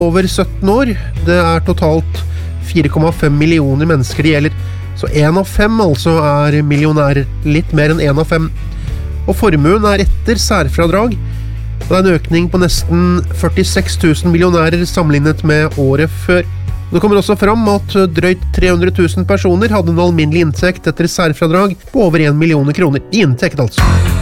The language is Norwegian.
over 17 år. Det totalt 4,5 millioner mennesker det gjelder. Så 1 av 5 altså millionærer, litt mer enn 1 av 5. Og formuen etter særfradrag. Det en økning på nesten 46 000 millionærer sammenlignet med året før. Det kommer også fram at drøyt 300 000 personer hadde en alminnelig inntekt etter særfradrag på over 1 million kroner i inntekt altså.